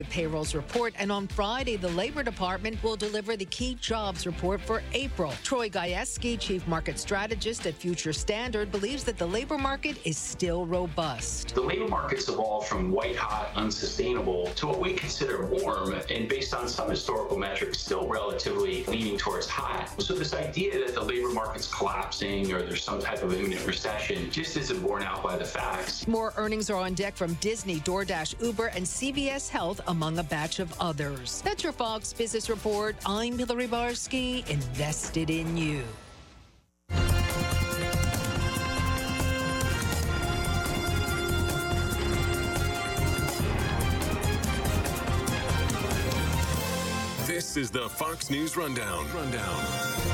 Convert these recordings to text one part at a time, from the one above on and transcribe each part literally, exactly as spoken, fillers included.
payrolls report, and on Friday, the Labor Department will deliver the key jobs report for April. Troy Gajewski, chief market strategist at Future Standard, believes that the labor market is still robust. The labor market's evolved from white-hot, unsustainable to what we consider warm, and based on some historical metrics, still relatively leaning towards hot. So this idea that the labor market's collapsing or there's some type of imminent recession just isn't borne out by the facts. More earnings are on deck from Disney, DoorDash, Uber, and C V S Health, among a batch of others. That's your Fox Business Report. I'm Hillary Barsky, invested in you. This is the Fox News Rundown. Rundown.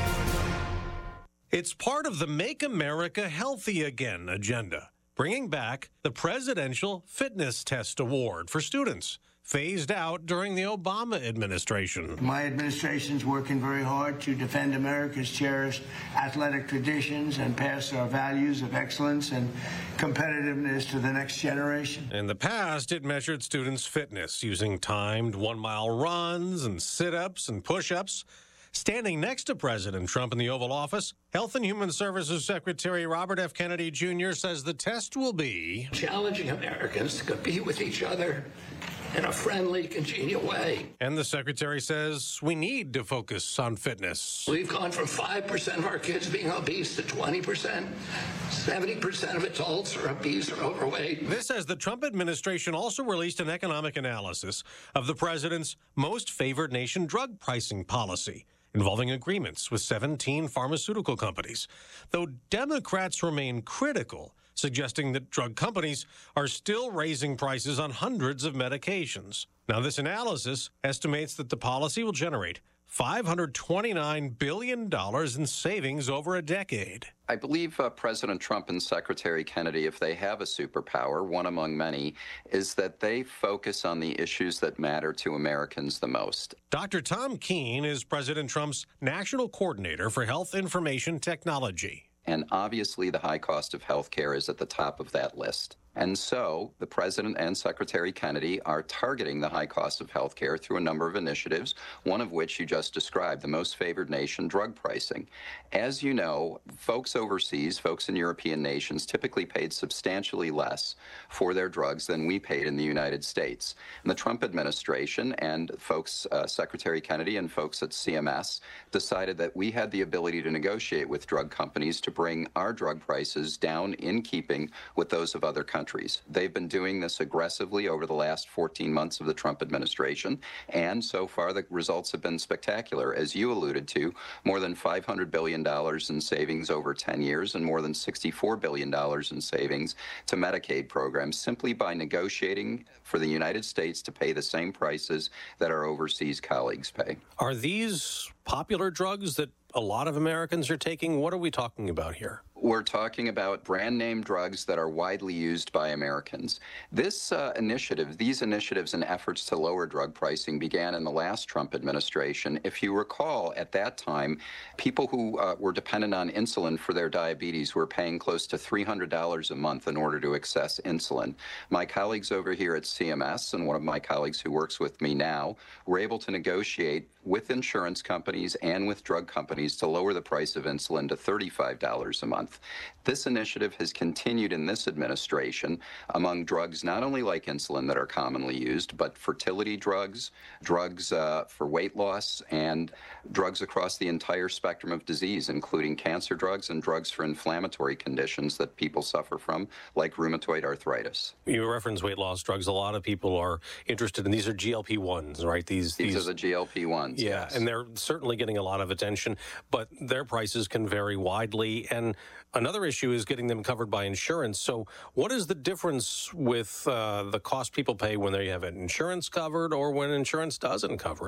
It's part of the Make America Healthy Again agenda, bringing back the Presidential Fitness Test Award for students, phased out during the Obama administration. My administration's working very hard to defend America's cherished athletic traditions and pass our values of excellence and competitiveness to the next generation. In the past, it measured students' fitness using timed one-mile runs and sit-ups and push-ups. Standing next to President Trump in the Oval Office, Health and Human Services Secretary Robert F. Kennedy Junior says the test will be challenging Americans to compete with each other in a friendly, congenial way. And the secretary says we need to focus on fitness. We've gone from five percent of our kids being obese to twenty percent. seventy percent of adults are obese or overweight. This as the Trump administration also released an economic analysis of the president's most favored nation drug pricing policy, involving agreements with seventeen pharmaceutical companies. Though Democrats remain critical, suggesting that drug companies are still raising prices on hundreds of medications. Now, this analysis estimates that the policy will generate five hundred twenty-nine billion dollars in savings over a decade. I believe uh, President Trump and Secretary Kennedy, if they have a superpower, one among many, is that they focus on the issues that matter to Americans the most. Doctor Tom Keene is President Trump's National Coordinator for Health Information Technology. And obviously, the high cost of health care is at the top of that list. And so the President and Secretary Kennedy are targeting the high cost of health care through a number of initiatives, one of which you just described, the most favored nation drug pricing. As you know, folks overseas, folks in European nations, typically paid substantially less for their drugs than we paid in the United States. And the Trump administration and folks, uh, Secretary Kennedy and folks at C M S, decided that we had the ability to negotiate with drug companies to bring our drug prices down in keeping with those of other countries. They've been doing this aggressively over the last fourteen months of the Trump administration, and so far the results have been spectacular. As you alluded to, more than five hundred billion dollars in savings over ten years and more than sixty-four billion dollars in savings to Medicaid programs simply by negotiating for the United States to pay the same prices that our overseas colleagues pay. Are these popular drugs that a lot of Americans are taking? What are we talking about here? We're talking about brand name drugs that are widely used by Americans. This uh, initiative, these initiatives and efforts to lower drug pricing began in the last Trump administration. If you recall, at that time, people who uh, were dependent on insulin for their diabetes were paying close to three hundred dollars a month in order to access insulin. My colleagues over here at C M S and one of my colleagues who works with me now were able to negotiate with insurance companies and with drug companies to lower the price of insulin to thirty-five dollars a month. This initiative has continued in this administration among drugs not only like insulin that are commonly used, but fertility drugs, drugs uh, for weight loss, and drugs across the entire spectrum of disease, including cancer drugs and drugs for inflammatory conditions that people suffer from, like rheumatoid arthritis. You reference weight loss drugs. A lot of people are interested in these. Are G L P ones, right? These, these, these are the G L P ones. Yeah, yes. And they're certainly getting a lot of attention, but their prices can vary widely. And another issue is getting them covered by insurance. So what is the difference with uh, the cost people pay when they have insurance covered or when insurance doesn't cover it?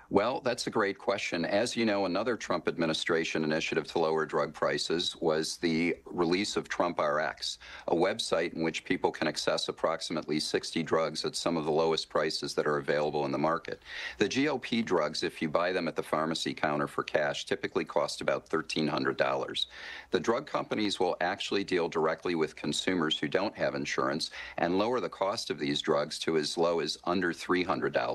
Well, that's a great question. As you know, another Trump administration initiative to lower drug prices was the release of Trump R X, a website in which people can access approximately sixty drugs at some of the lowest prices that are available in the market. The G O P drugs, if you buy them at the pharmacy counter for cash, typically cost about thirteen hundred dollars. The drug companies will actually deal directly with consumers who don't have insurance and lower the cost of these drugs to as low as under three hundred dollars.